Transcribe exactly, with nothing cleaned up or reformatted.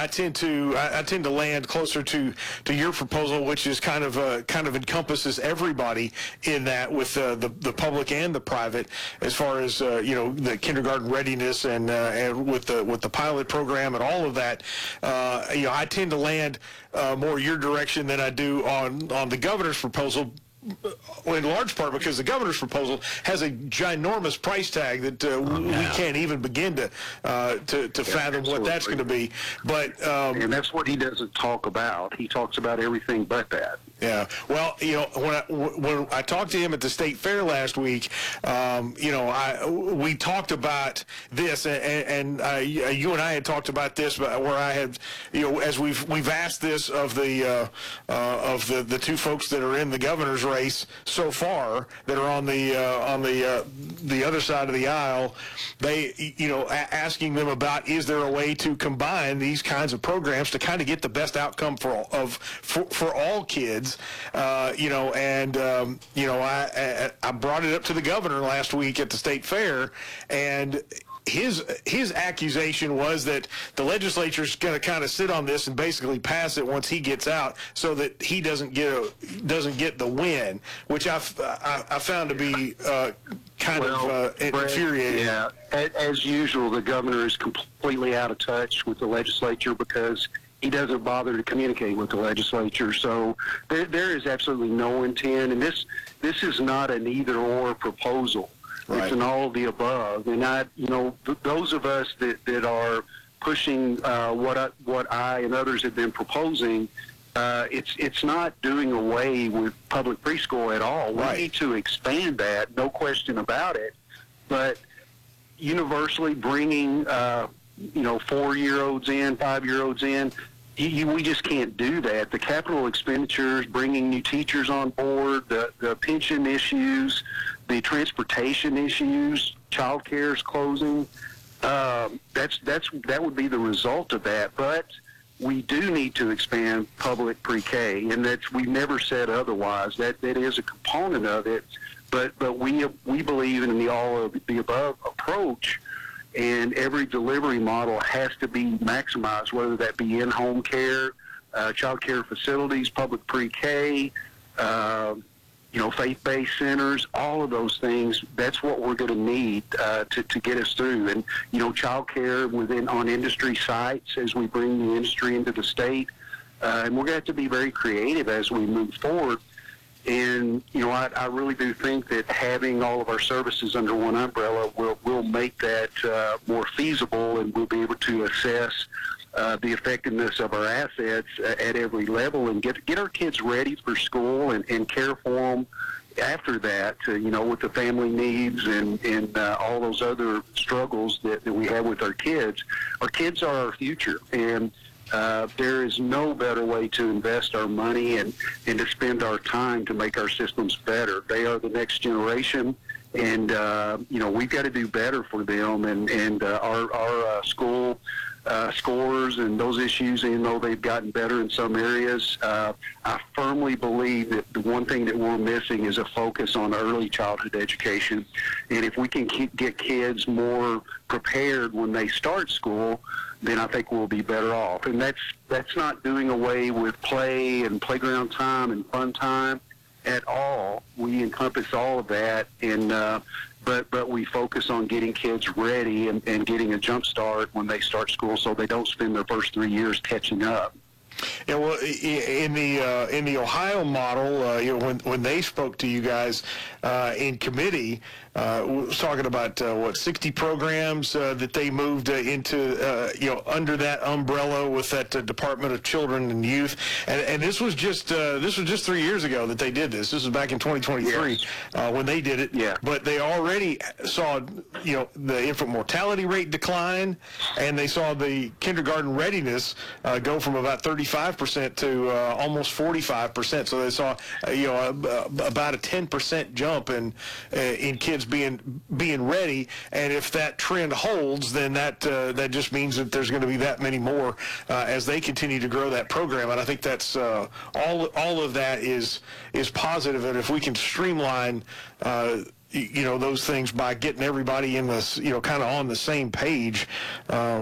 I tend to I, I tend to land closer to, to your proposal, which is kind of uh, kind of encompasses everybody in that, with uh, the the public and the private, as far as uh, you know, the kindergarten readiness and uh, and with the with the pilot program and all of that. Uh, you know, I tend to land uh, more your direction than I do on on the governor's proposal. In large part because the governor's proposal has a ginormous price tag that uh, oh, yeah. we can't even begin to uh, to, to yeah, fathom absolutely. what that's going to be. But um, and that's what he doesn't talk about. He talks about everything but that. Yeah. Well, you know, when I, when I talked to him at the state fair last week, um, you know, I we talked about this, and, and uh, you and I had talked about this, where I had, you know, as we've we've asked this of the uh, uh, of the, the two folks that are in the governor's race so far, that are on the uh, on the uh, the other side of the aisle. They, you know, a- asking them about, is there a way to combine these kinds of programs to kind of get the best outcome for all, of for, for all kids. Uh, you know, and, um, you know, I, I I brought it up to the governor last week at the state fair, and his his accusation was that the legislature's going to kind of sit on this and basically pass it once he gets out, so that he doesn't get a, doesn't get the win, which I, I, I found to be uh, kind well, of uh, infuriating. Yeah, as usual, the governor is completely out of touch with the legislature because he doesn't bother to communicate with the legislature. So there, there is absolutely no intent, and this this is not an either-or proposal. Right. It's an all of the above. And I, you know, th- those of us that, that are pushing uh, what I, what I and others have been proposing, uh, it's it's not doing away with public preschool at all. Right. We need to expand that, no question about it. But universally bringing, uh, you know, four-year-olds in, five-year-olds in, You, you, we just can't do that. The capital expenditures, bringing new teachers on board, the, the pension issues, the transportation issues, child care is closing. Um, that's that's that would be the result of that. But we do need to expand public pre-K, and that's we never said otherwise. That that is a component of it. But but we we believe in the all of the above approach. And every delivery model has to be maximized, whether that be in-home care, uh, child care facilities, public pre-K, uh, you know, faith-based centers, all of those things. That's what we're going to need uh, to, to get us through. And, you know, child care within on industry sites as we bring the industry into the state. Uh, and we're going to have to be very creative as we move forward. And, you know, I, I really do think that having all of our services under one umbrella will, will make that uh, more feasible, and we'll be able to assess uh, the effectiveness of our assets at every level and get get our kids ready for school and, and care for them after that, uh, you know, with the family needs and, and uh, all those other struggles that, that we have with our kids. Our kids are our future, and Uh, there is no better way to invest our money and, and to spend our time to make our systems better. They are the next generation, and, uh, you know, we've got to do better for them. And, and uh, our, our uh, school uh, scores and those issues, even though they've gotten better in some areas, uh, I firmly believe that the one thing that we're missing is a focus on early childhood education. And if we can keep, get kids more prepared when they start school, then I think we'll be better off. And that's that's not doing away with play and playground time and fun time at all. We encompass all of that, and uh, but but we focus on getting kids ready and, and getting a jump start when they start school, so they don't spend their first three years catching up. Yeah, well, in the uh, in the Ohio model, uh, you know, when when they spoke to you guys uh, in committee, uh, was talking about uh, what sixty programs uh, that they moved uh, into, uh, you know, under that umbrella with that uh, Department of Children and Youth, and and this was just uh, this was just three years ago that they did this. This was back in twenty twenty-three yes. uh, when they did it. Yeah. But they already saw, you know, the infant mortality rate decline, and they saw the kindergarten readiness uh, go from about thirty-five percent to uh, almost forty-five percent. So they saw, uh, you know, uh, about a ten percent jump in uh, in kids being being ready. And if that trend holds, then that uh, that just means that there's going to be that many more uh, as they continue to grow that program. And I think that's uh, all. All of that is is positive. And if we can streamline, Uh, you know, those things by getting everybody in this, you know, kind of on the same page, uh,